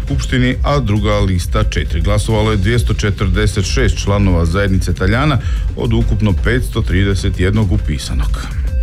skupštini, a druga lista 4. Glasovalo je 246 članova zajednice Taljana od ukupno 531 upisanog.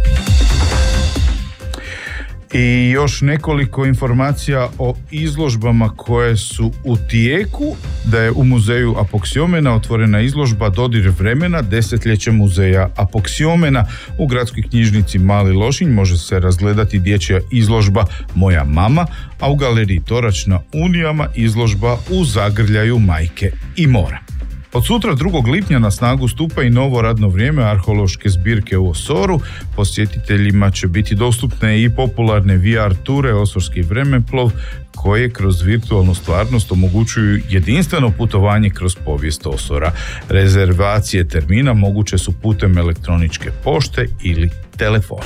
I još nekoliko informacija o izložbama koje su u tijeku. Da je u muzeju Apoksiomena otvorena izložba Dodir vremena, desetljeće muzeja Apoksiomena. U gradskoj knjižnici Mali Lošinj može se razgledati dječja izložba Moja mama, a u galeriji Torač na Unijama izložba U zagrljaju majke i mora. Od sutra 2. lipnja na snagu stupa i novo radno vrijeme arheološke zbirke u Osoru. Posjetiteljima će biti dostupne i popularne VR ture Osorski vremeplov, koje kroz virtualnu stvarnost omogućuju jedinstveno putovanje kroz povijest Osora. Rezervacije termina moguće su putem elektroničke pošte ili telefona.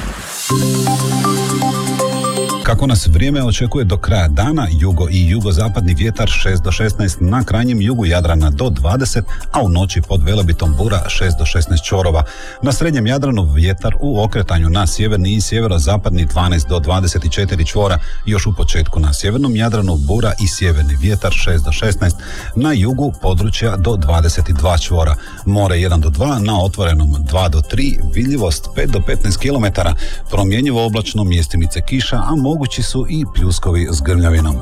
Kako nas vrijeme očekuje do kraja dana, jugo i jugozapadni vjetar 6 do 16, na krajnjem jugu Jadrana do 20, a u noći pod Velebitom bura 6 do 16 čorova. Na srednjem Jadranu vjetar u okretanju na sjeverni i sjeverozapadni 12 do 24 čvora, još u početku na sjevernom Jadranu bura i sjeverni vjetar 6 do 16, na jugu područja do 22 čvora. More 1 do 2, na otvorenom 2 do 3, vidljivost 5 do 15 km, promjenjivo oblačno, mjestimice kiša, a mogući su i pljuskovi s grmljavinom.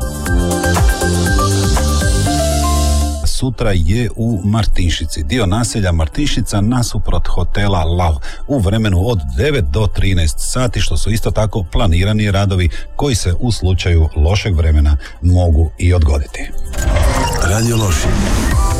Sutra je u Martinšici. Dio naselja Martinšica nasuprot hotela Lav u vremenu od 9 do 13 sati, što su isto tako planirani radovi koji se u slučaju lošeg vremena mogu i odgoditi. Radio Lošinj.